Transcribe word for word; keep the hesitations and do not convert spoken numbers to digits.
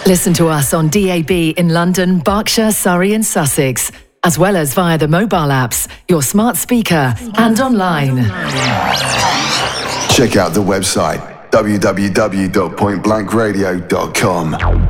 Listen to us on D A B in London, Berkshire, Surrey and Sussex, as well as via the mobile apps, your smart speaker and online. Check out the website w w w dot point blank radio dot com.